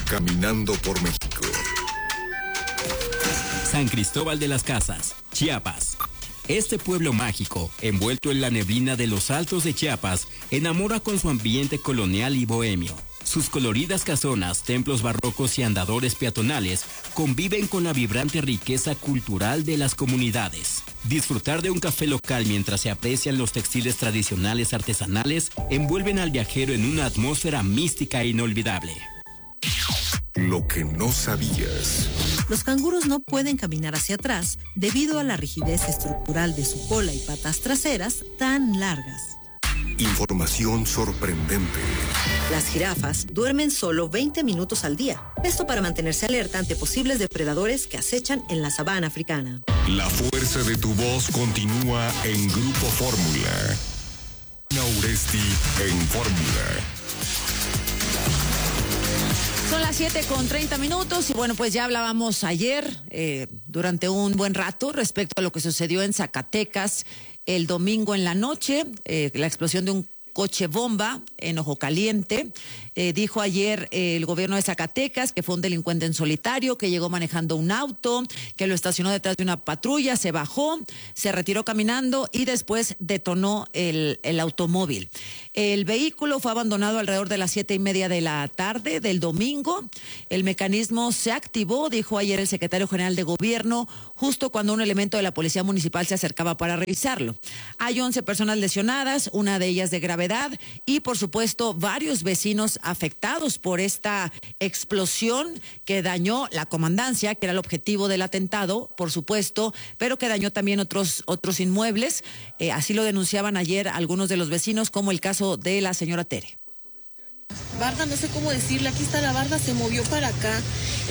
Caminando por México. San Cristóbal de las Casas, Chiapas. Este pueblo mágico, envuelto en la neblina de los altos de Chiapas, enamora con su ambiente colonial y bohemio. Sus coloridas casonas, templos barrocos y andadores peatonales conviven con la vibrante riqueza cultural de las comunidades. Disfrutar de un café local mientras se aprecian los textiles tradicionales artesanales envuelven al viajero en una atmósfera mística e inolvidable. Lo que no sabías. Los canguros no pueden caminar hacia atrás debido a la rigidez estructural de su cola y patas traseras tan largas. Información sorprendente. Las jirafas duermen solo 20 minutos al día. Esto para mantenerse alerta ante posibles depredadores que acechan en la sabana africana. La fuerza de tu voz continúa en Grupo Fórmula. Nauresti en Fórmula. Son las 7:30 y bueno, pues ya hablábamos ayer durante un buen rato respecto a lo que sucedió en Zacatecas el domingo en la noche, la explosión de un coche bomba en Ojo Caliente. Dijo ayer el gobierno de Zacatecas que fue un delincuente en solitario, que llegó manejando un auto, que lo estacionó detrás de una patrulla, se bajó, se retiró caminando y después detonó el automóvil. El vehículo fue abandonado alrededor de las 7:30 de la tarde del domingo. El mecanismo se activó, dijo ayer el secretario general de gobierno, justo cuando un elemento de la policía municipal se acercaba para revisarlo. Hay 11 personas lesionadas, una de ellas de gravedad, y por supuesto varios vecinos afectados por esta explosión que dañó la comandancia, que era el objetivo del atentado, por supuesto, pero que dañó también otros inmuebles. Así lo denunciaban ayer algunos de los vecinos, como el caso de la señora Tere. Barda, no sé cómo decirle, aquí está la barda, se movió para acá,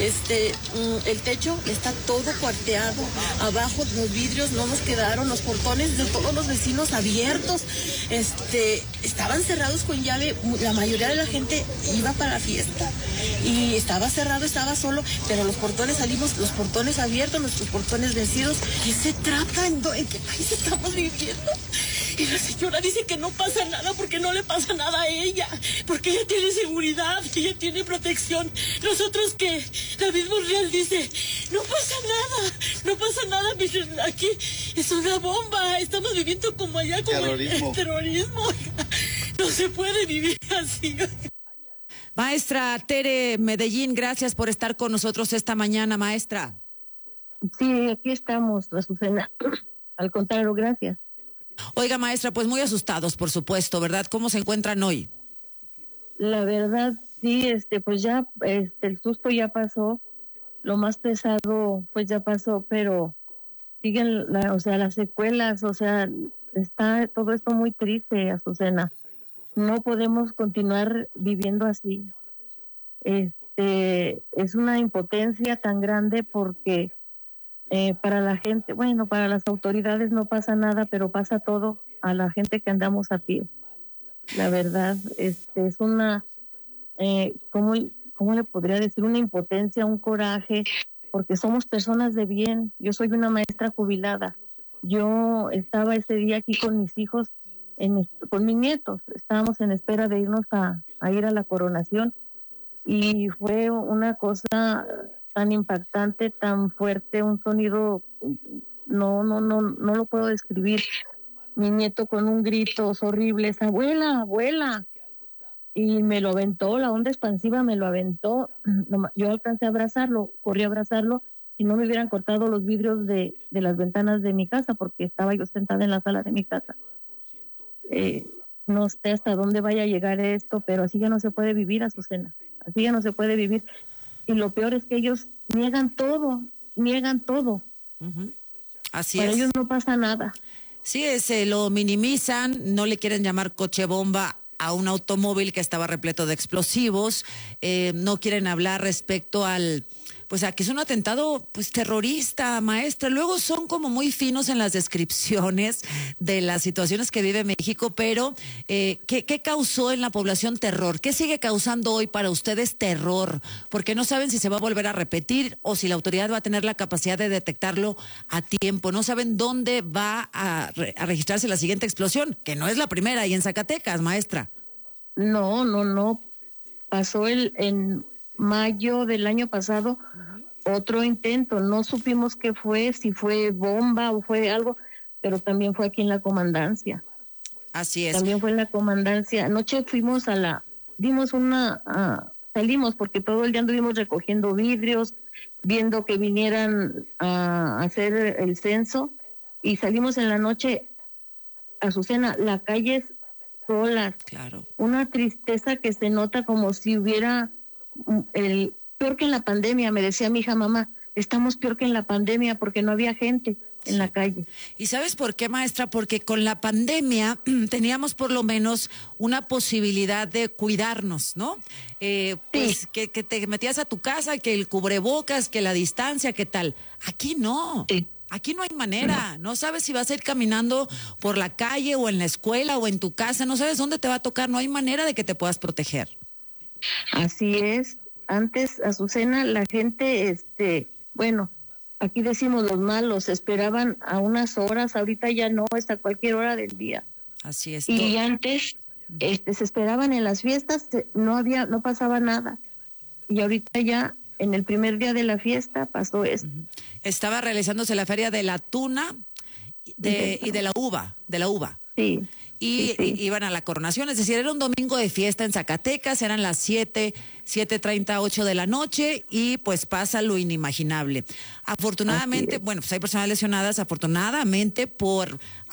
el techo está todo cuarteado, abajo los vidrios no nos quedaron, los portones de todos los vecinos abiertos, estaban cerrados con llave, la mayoría de la gente iba para la fiesta y estaba cerrado, estaba solo, pero los portones salimos, los portones abiertos, nuestros portones vencidos. ¿Qué se trata? ¿En qué país estamos viviendo? Y la señora dice que no pasa nada porque no le pasa nada a ella, porque ella tiene seguridad, ella tiene protección. Nosotros que David Monreal dice, no pasa nada, aquí es una bomba, estamos viviendo como allá, como el terrorismo. No se puede vivir así. Maestra Tere Medellín, gracias por estar con nosotros esta mañana, maestra. Sí, aquí estamos, Azucena. Al contrario, gracias. Oiga, maestra, pues muy asustados, por supuesto, ¿verdad? ¿Cómo se encuentran hoy? La verdad, sí, pues ya, el susto ya pasó, lo más pesado, pues ya pasó, pero siguen, las secuelas, está todo esto muy triste, Azucena. No podemos continuar viviendo así. Es una impotencia tan grande porque para la gente, bueno, para las autoridades no pasa nada, pero pasa todo a la gente que andamos a pie. La verdad, es una, ¿cómo le podría decir? Una impotencia, un coraje, porque somos personas de bien. Yo soy una maestra jubilada. Yo estaba ese día aquí con mis hijos, con mis nietos. Estábamos en espera de irnos a ir a la coronación y fue una cosa tan impactante, tan fuerte, un sonido, no lo puedo describir. Mi nieto con un grito horrible, abuela, abuela, y me lo aventó, la onda expansiva me lo aventó. Yo alcancé a abrazarlo, corrí a abrazarlo, y no me hubieran cortado los vidrios de las ventanas de mi casa, porque estaba yo sentada en la sala de mi casa. No sé hasta dónde vaya a llegar esto, pero así ya no se puede vivir, Azucena, así ya no se puede vivir. Y lo peor es que ellos niegan todo. Uh-huh. Así Para es. ellos no pasa nada. Sí, se lo minimizan, no le quieren llamar coche bomba a un automóvil que estaba repleto de explosivos, no quieren hablar respecto a que es un atentado terrorista, maestra. Luego son como muy finos en las descripciones de las situaciones que vive México, pero ¿qué causó en la población terror? ¿Qué sigue causando hoy para ustedes terror? Porque no saben si se va a volver a repetir o si la autoridad va a tener la capacidad de detectarlo a tiempo. No saben dónde va a registrarse la siguiente explosión, que no es la primera, y en Zacatecas, maestra. No. Pasó mayo del año pasado otro intento. No supimos qué fue, si fue bomba o fue algo, pero también fue aquí en la comandancia. Así es. También fue en la comandancia. Anoche fuimos salimos porque todo el día anduvimos recogiendo vidrios, viendo que vinieran a hacer el censo, y salimos en la noche, Azucena, la calle es sola. Claro. Una tristeza que se nota como si hubiera peor que en la pandemia. Me decía mi hija, mamá, estamos peor que en la pandemia porque no había gente en la calle. ¿Y sabes por qué, maestra? Porque con la pandemia teníamos por lo menos una posibilidad de cuidarnos, ¿no? Pues Sí. que te metías a tu casa, que el cubrebocas, que la distancia, ¿qué tal? Aquí no. Sí. Aquí no hay manera. No sabes si vas a ir caminando por la calle o en la escuela o en tu casa. No sabes dónde te va a tocar. No hay manera de que te puedas proteger. Así es. Antes, Azucena, la gente, bueno, aquí decimos los malos, esperaban a unas horas, ahorita ya no, es a cualquier hora del día. Así es. Y antes, se esperaban en las fiestas, no pasaba nada. Y ahorita ya, en el primer día de la fiesta, pasó esto. Estaba realizándose la feria de la tuna y de la uva, Sí. Y Sí. iban a la coronación, es decir, era un domingo de fiesta en Zacatecas, eran las 7:30, 8 de la noche, y pues pasa lo inimaginable. Afortunadamente, bueno, pues hay personas lesionadas, afortunadamente por